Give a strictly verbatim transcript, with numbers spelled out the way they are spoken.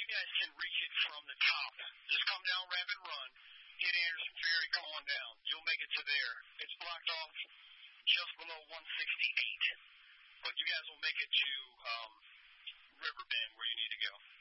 you guys can reach it from the top. Just come down Rapid Run, hit Anderson Ferry, come on down. You'll make it to there. It's blocked off just below one sixty-eight. But you guys will make it to um, Riverbend where you need to go.